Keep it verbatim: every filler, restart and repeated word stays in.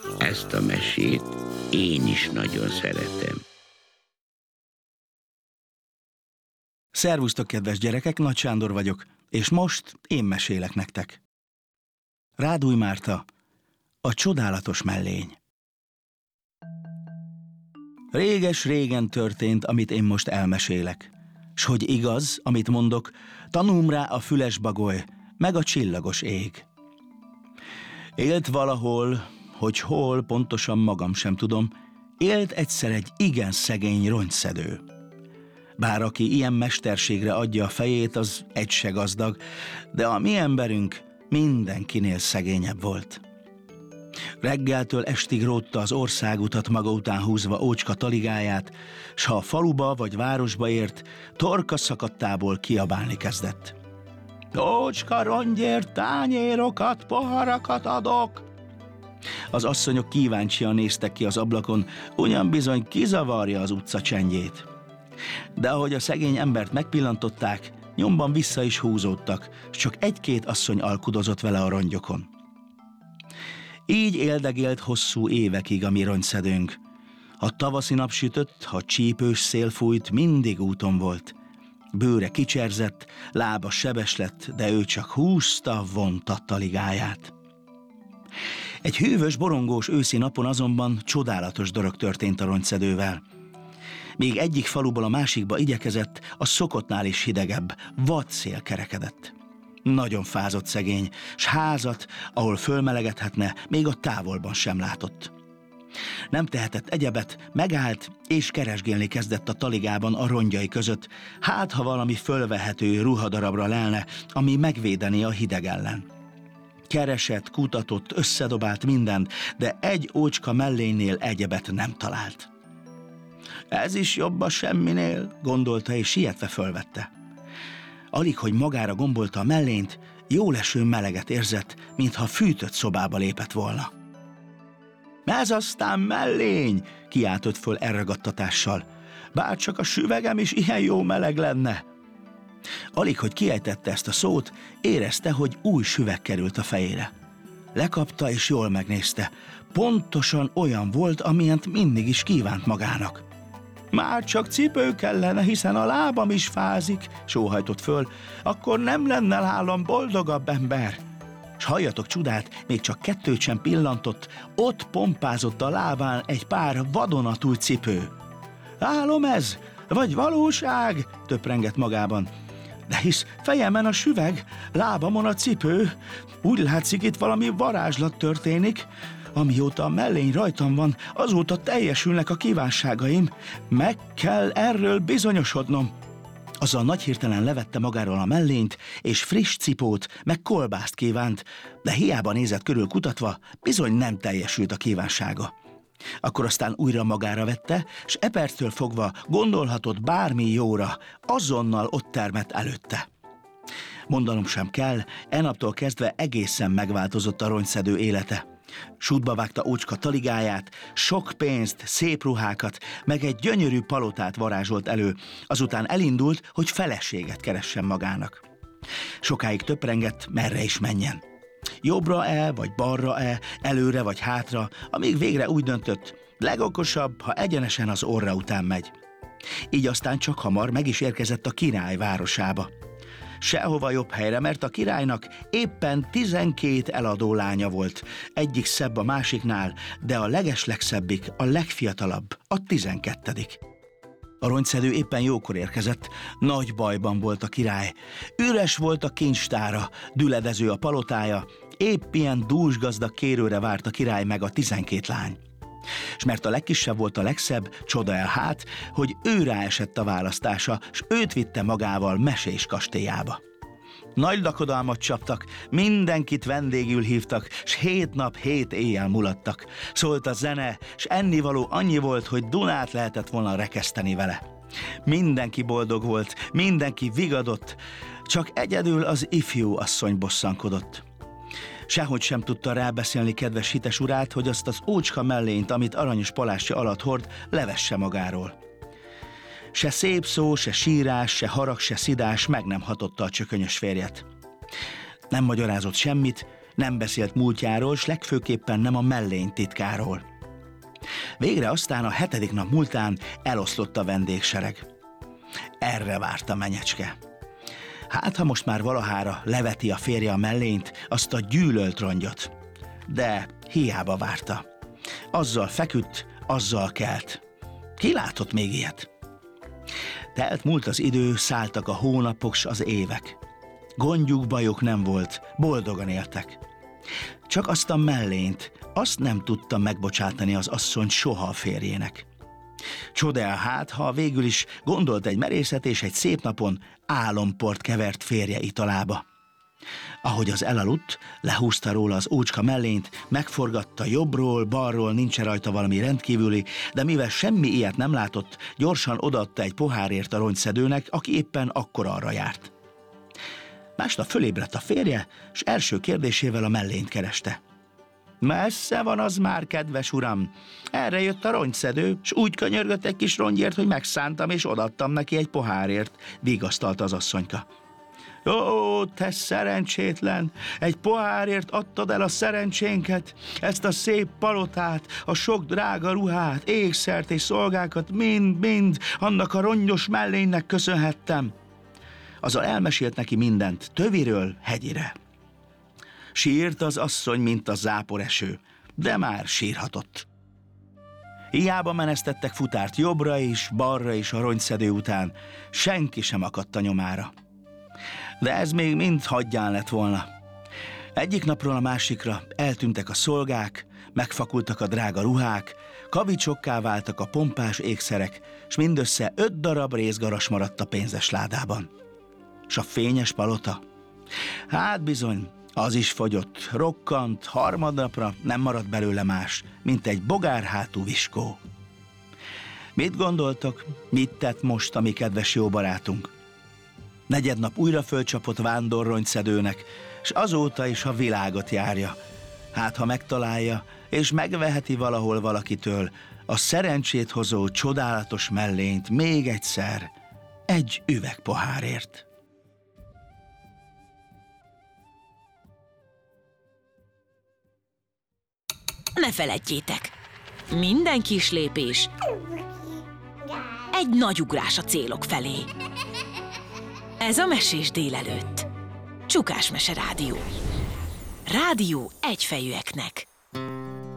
Ezt a mesét én is nagyon szeretem. Szervusztok, kedves gyerekek, Nagy Sándor vagyok, és most én mesélek nektek. Rádúj Márta, a csodálatos mellény. Réges-régen történt, amit én most elmesélek. S hogy igaz, amit mondok, tanulm rá a füles bagoly, meg a csillagos ég. Élt valahol, hogy hol, pontosan magam sem tudom, élt egyszer egy igen szegény rongyszedő. Bár aki ilyen mesterségre adja a fejét, az egy se gazdag, de a mi emberünk mindenkinél szegényebb volt. Reggeltől estig rótta az országutat maga után húzva ócska taligáját, s ha a faluba vagy városba ért, torka szakadtából kiabálni kezdett. Ócska rongyért tányérokat, poharakat adok! Az asszonyok kíváncsian néztek ki az ablakon, ugyan bizony kizavarja az utca csendjét. De ahogy a szegény embert megpillantották, nyomban vissza is húzódtak, s csak egy-két asszony alkudozott vele a rongyokon. Így éldegélt hosszú évekig a mi rongyszedőnk. Ha tavaszi nap sütött, ha csípős szél fújt, mindig úton volt. Bőre kicserzett, lába sebes lett, de ő csak húzta, vonta taligáját. Egy hűvös, borongós őszi napon azonban csodálatos dolog történt a rongyszedővel. Még egyik faluból a másikba igyekezett, a szokottnál is hidegebb, vad szél kerekedett. Nagyon fázott szegény, s házat, ahol fölmelegedhetne, még a távolban sem látott. Nem tehetett egyebet, megállt, és keresgélni kezdett a taligában a rongyai között, hát ha valami fölvehető ruhadarabra lelne, ami megvédené a hideg ellen. Keresett, kutatott, összedobált mindent, de egy ócska mellénynél egyebet nem talált. Ez is jobb a semminél, gondolta, és sietve fölvette. Alig, hogy magára gombolta a mellényt, jóleső meleget érzett, mintha fűtött szobába lépett volna. Ez aztán mellény, kiáltott föl elragadtatással. Bárcsak a süvegem is ilyen jó meleg lenne. Alig, hogy kiejtette ezt a szót, érezte, hogy új süveg került a fejére. Lekapta és jól megnézte. Pontosan olyan volt, amilyent mindig is kívánt magának. Már csak cipő kellene, hiszen a lábam is fázik, sóhajtott föl, akkor nem lenne nálam boldogabb ember. S halljatok csodát, még csak kettőt sem pillantott, ott pompázott a lábán egy pár vadonatúj cipő. Álom ez, vagy valóság? Töprengett magában. De hisz fejemen a süveg, lábamon a cipő, úgy látszik, itt valami varázslat történik. Amióta a mellény rajtam van, azóta teljesülnek a kívánságaim. Meg kell erről bizonyosodnom. Azzal nagy hirtelen levette magáról a mellényt, és friss cipót, meg kolbászt kívánt, de hiába nézett körül kutatva, bizony nem teljesült a kívánsága. Akkor aztán újra magára vette, s e perctől fogva gondolhatott bármi jóra, azonnal ott termett előtte. Mondanom sem kell, e naptól kezdve egészen megváltozott a rongyszedő élete. Sútba vágta ócska taligáját, sok pénzt, szép ruhákat, meg egy gyönyörű palotát varázsolt elő, azután elindult, hogy feleséget keressen magának. Sokáig töprengett, merre is menjen. Jobbra-e, vagy balra-e, előre vagy hátra, amíg végre úgy döntött, legokosabb, ha egyenesen az orra után megy. Így aztán csak hamar meg is érkezett a király városába. Sehova jobb helyre, mert a királynak éppen tizenkét eladó lánya volt, egyik szebb a másiknál, de a legeslegszebbik, a legfiatalabb, a tizenkettedik. A rongyszedő éppen jókor érkezett, nagy bajban volt a király. Üres volt a kincstára, düledező a palotája, épp ilyen dúsgazdag kérőre várt a király meg a tizenkét lány. S mert a legkisebb volt a legszebb, csoda el hát, hogy ő ráesett a választása, s őt vitte magával mesés kastélyába. Nagy lakodalmat csaptak, mindenkit vendégül hívtak, s hét nap, hét éjjel mulattak. Szólt a zene, s ennivaló annyi volt, hogy Dunát lehetett volna rekeszteni vele. Mindenki boldog volt, mindenki vigadott, csak egyedül az ifjú asszony bosszankodott. Sehogy sem tudta rábeszélni kedves hites urát, hogy azt az ócska mellényt, amit aranyos palástja alatt hord, levesse magáról. Se szép szó, se sírás, se harag, se szidás meg nem hatotta a csökönyös férjet. Nem magyarázott semmit, Nem beszélt múltjáról, s legfőképpen nem a mellény titkáról. Végre aztán a hetedik nap múltán eloszlott a vendégsereg. Erre várta Menyecske. Hát, ha most már valahára leveti a férje a mellényt, azt a gyűlölt rongyot. De hiába várta. Azzal feküdt, azzal kelt. Ki látott még ilyet? Telt múlt az idő, szálltak a hónapok s az évek. Gondjuk, bajuk nem volt, boldogan éltek. Csak azt a mellényt, azt nem tudta megbocsátani az asszony soha a férjének. Csodál hát, ha végül is gondolt egy merészet, és egy szép napon álomport kevert férje italába. Ahogy az elaludt, lehúzta róla az ócska mellényt, megforgatta jobbról, balról, nincs rajta valami rendkívüli, de mivel semmi ilyet nem látott, gyorsan odaadta egy pohárért a rongyszedőnek, aki éppen akkor arra járt. Másnap fölébredt a férje, s első kérdésével a mellényt kereste. Messze van az már, kedves uram. Erre jött a rongyszedő, s úgy könyörgött egy kis rongyért, hogy megszántam, és odaadtam neki egy pohárért, vigasztalta az asszonyka. Ó, te szerencsétlen! Egy pohárért adtad el a szerencsénket, ezt a szép palotát, a sok drága ruhát, ékszert és szolgákat, mind-mind annak a rongyos mellénynek köszönhettem. Azzal elmesélt neki mindent, töviről hegyire. Sírt az asszony, mint a záporeső, de már sírhatott. Hiába menesztettek futárt jobbra is, balra is a rongyszedő után, senki sem akadt a nyomára. De ez még mind hagyján lett volna. Egyik napról a másikra eltűntek a szolgák, megfakultak a drága ruhák, kavicsokká váltak a pompás ékszerek, s mindössze öt darab rézgaras maradt a pénzes ládában. S a fényes palota? Hát bizony, az is fogyott, rokkant, harmadnapra nem maradt belőle más, mint egy bogárhátú viskó. Mit gondoltok, mit tett most a mi kedves jó barátunk? Negyednap újra fölcsapott vándorrongyszedőnek, s azóta is a világot járja. Hát, ha megtalálja, és megveheti valahol valakitől a szerencsét hozó csodálatos mellényt még egyszer, egy üveg pohárért. Ne feledjétek, minden kis lépés egy nagy ugrás a célok felé. Ez a Mesés délelőtt. Csukás Mese Rádió. Rádió egyfejűeknek.